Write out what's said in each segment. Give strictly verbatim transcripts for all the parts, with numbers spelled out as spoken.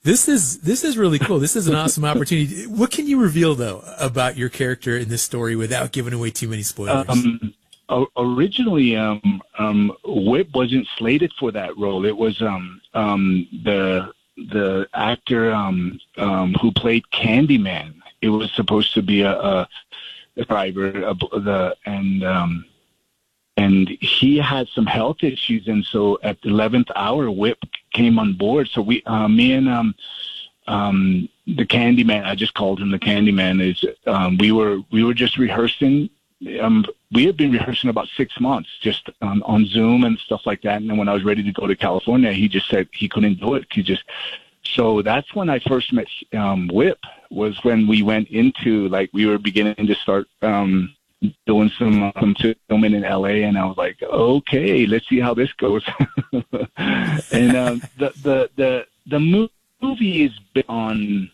This is this is really cool. This is an awesome opportunity. What can you reveal though about your character in this story without giving away too many spoilers? Um, originally, um, um, Whip wasn't slated for that role. It was um, um, the the actor um, um, who played Candyman. It was supposed to be a, a, a driver, a, the and um, and he had some health issues, and so at the eleventh hour, Whip came on board. So we, uh, me and um, um, the Candyman, I just called him the Candyman. Is um, we were we were just rehearsing. Um, we had been rehearsing about six months, just um, on Zoom and stuff like that. And then when I was ready to go to California, he just said he couldn't do it. He just so that's when I first met um, Whip. Was when we went into like we were beginning to start. Um, doing some, some filming in L A, and I was like, okay, let's see how this goes. and um, the, the the the movie is based on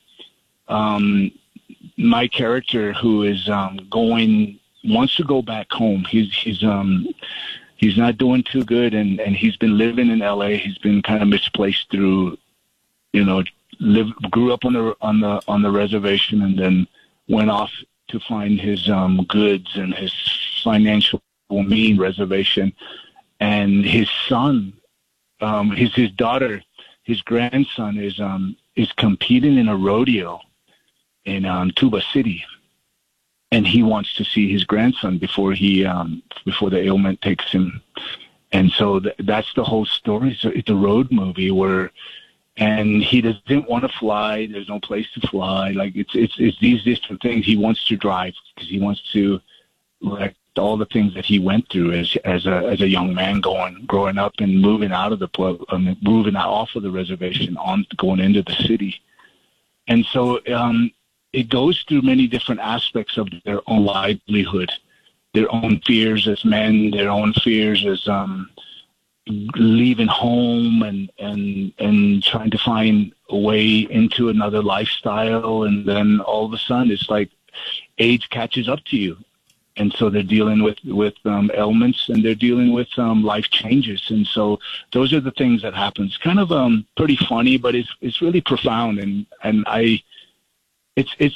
um, my character who is um, going wants to go back home. He's he's um he's not doing too good, and, and he's been living in L A. He's been kind of misplaced through, you know, live grew up on the on the on the reservation, and then went off to find his um, goods and his financial mean reservation. And his son, um, his his daughter, his grandson is um, is competing in a rodeo in um, Tuba City, and he wants to see his grandson before he um, before the ailment takes him. And so th- that's the whole story. So it's a road movie where. And he doesn't want to fly. There's no place to fly. Like it's it's it's these different things. He wants to drive because he wants to like all the things that he went through as as a as a young man going growing up and moving out of the um, moving out off of the reservation on going into the city. And so um, it goes through many different aspects of their own livelihood, their own fears as men, their own fears as um. leaving home and, and and trying to find a way into another lifestyle, and then all of a sudden it's like age catches up to you, and so they're dealing with with um, ailments, and they're dealing with um, life changes, and so those are the things that happen. It's kind of um pretty funny, but it's it's really profound, and and I it's it's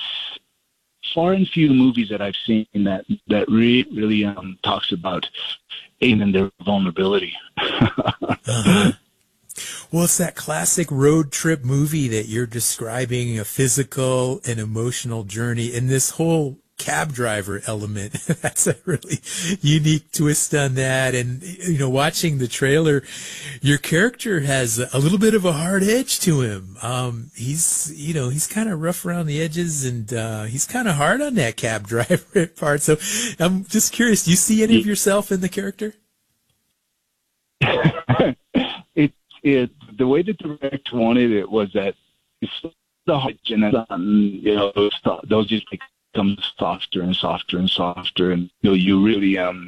far and few movies that I've seen that that really really um talks about and their vulnerability. uh-huh. Well, it's that classic road trip movie that you're describing, a physical and emotional journey, and this whole cab driver element. That's a really unique twist on that. And, you know, watching the trailer, your character has a little bit of a hard edge to him. Um, he's, you know, he's kind of rough around the edges, and uh, he's kind of hard on that cab driver part. So I'm just curious, do you see any of yourself in the character? it, it, the way the director wanted it was that it's the hard, and, you know, those, those just become softer and softer and softer, and you know, you really um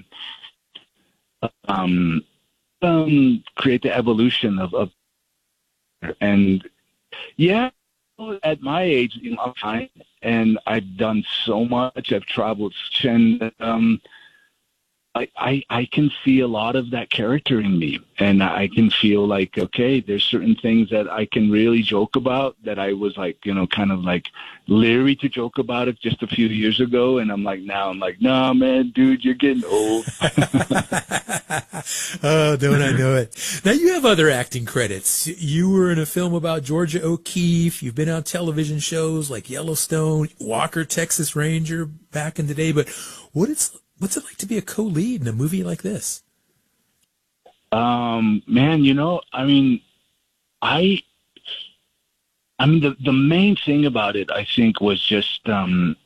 um um create the evolution of, of and yeah, at my age, you know, I'm fine, and I've done so much. I've traveled, and um I, I, I can see a lot of that character in me, and I can feel like, okay, there's certain things that I can really joke about that I was like, you know, kind of like leery to joke about it just a few years ago. And I'm like, now I'm like, nah, man, dude, you're getting old. Oh, don't I know it? Now you have other acting credits. You were in a film about Georgia O'Keeffe. You've been on television shows like Yellowstone, Walker, Texas Ranger back in the day. But what it's, What's it like to be a co-lead in a movie like this? Um, man, you know, I mean, I, I mean, the, the main thing about it, I think, was just um,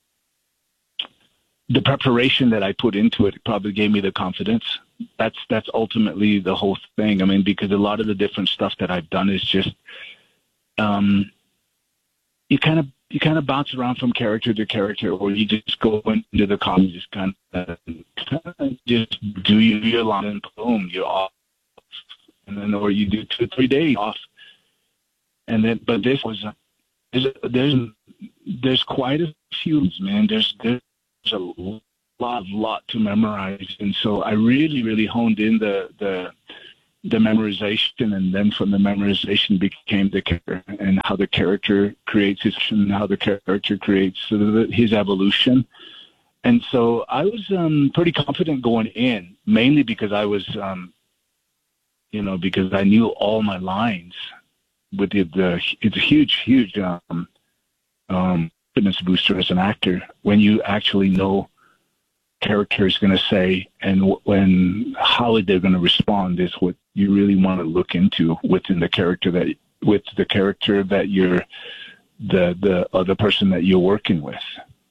the preparation that I put into it probably gave me the confidence. That's that's ultimately the whole thing. I mean, because a lot of the different stuff that I've done is just, um, you kind of, you kind of bounce around from character to character, or you just go into the comic, just kind of, kind of just do your line and boom, you're off. And then, or you do two, three days off. And then, but this was, there's, there's, there's quite a few, man. There's, there's a lot, lot to memorize. And so I really, really honed in the, the, the memorization, and then from the memorization became the character, and how the character creates his, and how the character creates his evolution. And so I was um, pretty confident going in, mainly because I was, um, you know, because I knew all my lines. With the, the it's a huge, huge um, um, fitness booster as an actor when you actually know character is going to say, and when how they're going to respond is what you really want to look into within the character that with the character that you're the the other person that you're working with.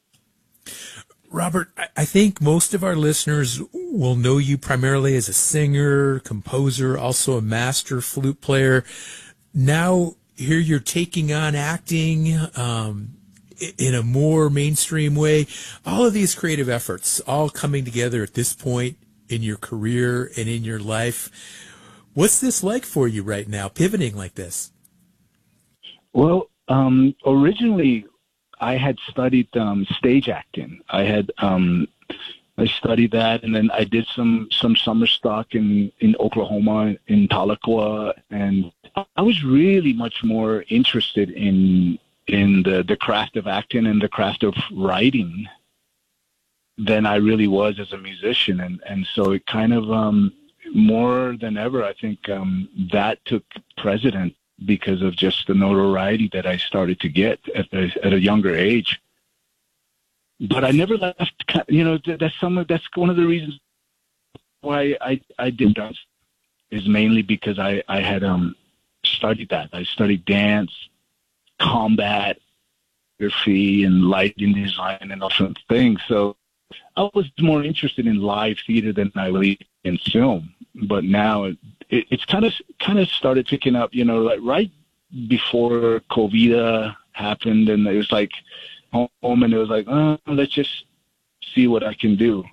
Robert, I think most of our listeners will know you primarily as a singer, composer, also a master flute player. Now here you're taking on acting um, in a more mainstream way. All of these creative efforts all coming together at this point in your career and in your life. What's this like for you right now, pivoting like this? Well, um, originally I had studied um, stage acting. I had um, I studied that, and then I did some some summer stock in in Oklahoma, in Tahlequah, and I was really much more interested in in the the craft of acting and the craft of writing than I really was as a musician, and and so it kind of um, more than ever, I think um, that took precedent, because of just the notoriety that I started to get at a, at a younger age. But I never left, you know, that's some, that's one of the reasons why I, I did dance, is mainly because I, I had um, studied that. I studied dance, combat, photography, and lighting design and all sorts of things. So I was more interested in live theater than I really in film. But now it, it, it's kind of kind of started picking up, you know, like right before COVID happened, and it was like home, and it was like, oh, let's just see what I can do.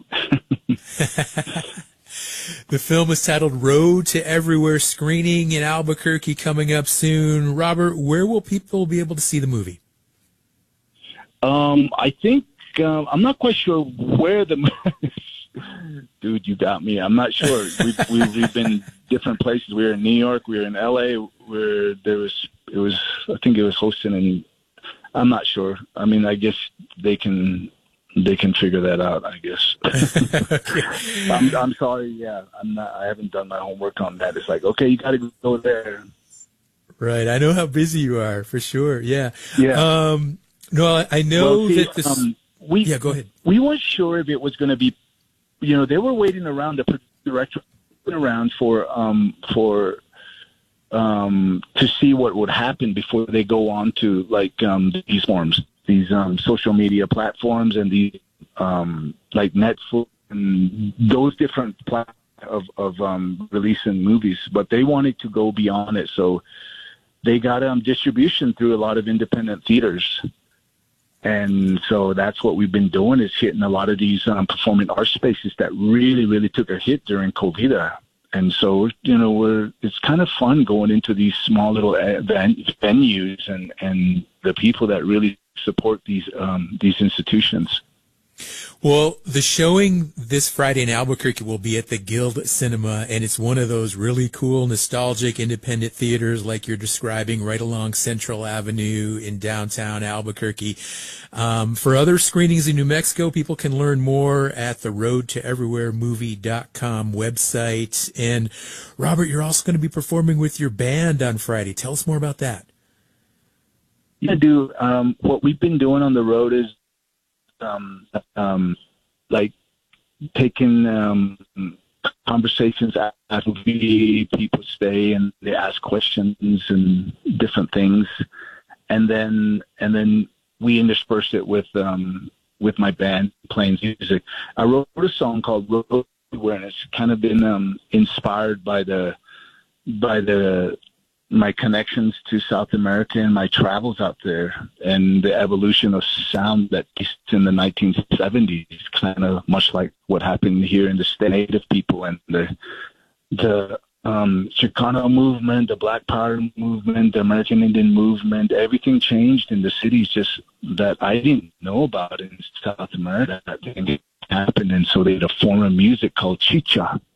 The film is titled Road to Everywhere, screening in Albuquerque coming up soon. Robert, where will people be able to see the movie? Um, I think um, I'm not quite sure where the dude, you got me. I'm not sure. We've, we've, we've been different places. We were in New York. We were in L A. Where there was, it was, I think it was hosting, and I'm not sure. I mean, I guess they can, they can figure that out, I guess. Okay. I'm, I'm sorry. Yeah, I'm not, I haven't done my homework on that. It's like, okay, you got to go there. Right. I know how busy you are, for sure. Yeah. Yeah. Um, no, I, I know well, see, that this, um, we, yeah, go ahead. We weren't sure if it was going to be, you know, they were waiting around, the director waiting around for um for um to see what would happen before they go on to like um these forms, these um social media platforms, and the um like Netflix and those different platforms of of um releasing movies. But they wanted to go beyond it, so they got um distribution through a lot of independent theaters. And so that's what we've been doing, is hitting a lot of these um, performing art spaces that really, really took a hit during COVID. And so, you know, we're, it's kind of fun going into these small little event, venues and, and the people that really support these um, these institutions. Well, the showing this Friday in Albuquerque will be at the Guild Cinema, and it's one of those really cool, nostalgic, independent theaters like you're describing right along Central Avenue in downtown Albuquerque. Um, for other screenings in New Mexico, people can learn more at the road to everywhere movie dot com website. And, Robert, you're also going to be performing with your band on Friday. Tell us more about that. Yeah, dude. Um, what we've been doing on the road is Um, um, like taking um, conversations after people stay and they ask questions and different things, and then and then we intersperse it with um, with my band playing music. I wrote a song called Road Awareness, kind of been um, inspired by the by the my connections to South America and my travels out there, and the evolution of sound that in the nineteen seventies, kind of much like what happened here in the state, Native people and the the um, Chicano movement, the Black Power movement, the American Indian movement. Everything changed in the cities just that I didn't know about in South America. That thing happened, and so they had a form of music called chicha.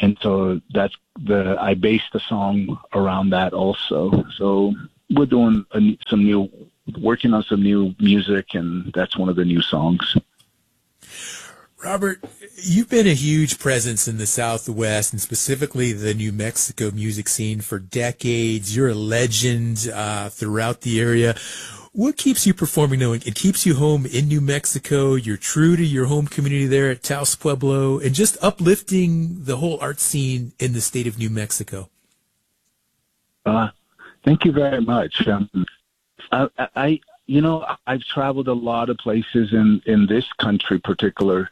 and so that's the I based the song around that also. So we're doing a, some new, working on some new music, and that's one of the new songs. Robert, you've been a huge presence in the Southwest and specifically the New Mexico music scene for decades. You're a legend uh, throughout the area. What keeps you performing, knowing it keeps you home in New Mexico? You're true to your home community there at Taos Pueblo and just uplifting the whole art scene in the state of New Mexico. Uh, thank you very much. Um, I, I, you know, I've traveled a lot of places in, in this country particular,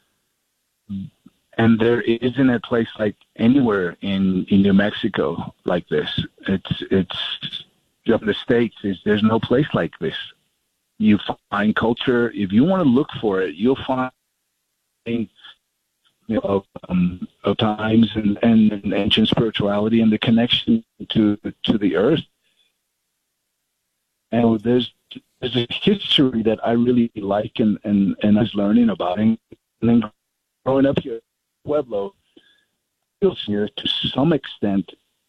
and there isn't a place like anywhere in, in New Mexico like this. It's, it's, of the States, is there's no place like this. You find culture, if you want to look for it, you'll find, you know, um, of times and, and, and ancient spirituality and the connection to to the earth. And there's there's a history that I really like and, and, and I was learning about. And then growing up here in Pueblo, here to some extent,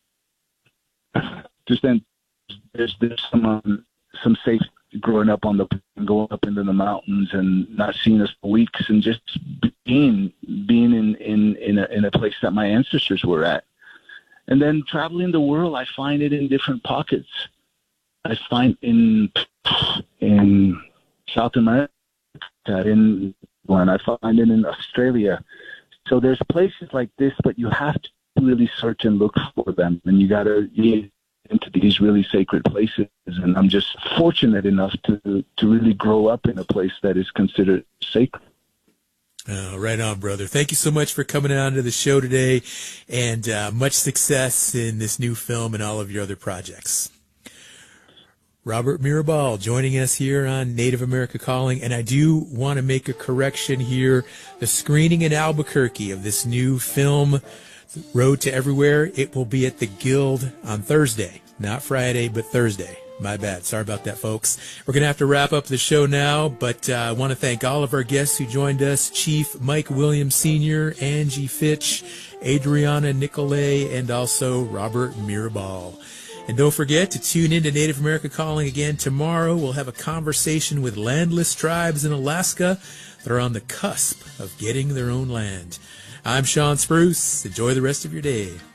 to extent there's there's some um, some safe growing up on the going up into the mountains and not seeing us for weeks and just being being in in in a, in a place that my ancestors were at, and then traveling the world, I find it in different pockets. I find in in South America, in when I find it in Australia. So there's places like this, but you have to really search and look for them, and you got to get into these really sacred places. And I'm just fortunate enough to to really grow up in a place that is considered sacred. Oh, right on, brother. Thank you so much for coming on to the show today, and uh, much success in this new film and all of your other projects. Robert Mirabal joining us here on Native America Calling, and I do want to make a correction here. The screening in Albuquerque of this new film, Road to Everywhere, it will be at the Guild on Thursday, not Friday, but Thursday. My bad. Sorry about that, folks. We're going to have to wrap up the show now, but uh, I want to thank all of our guests who joined us: Chief Mike Williams Senior, Angie Fitch, Adriana Nicolay, and also Robert Mirabal. And don't forget to tune in to Native America Calling again tomorrow. We'll have a conversation with landless tribes in Alaska that are on the cusp of getting their own land. I'm Sean Spruce. Enjoy the rest of your day.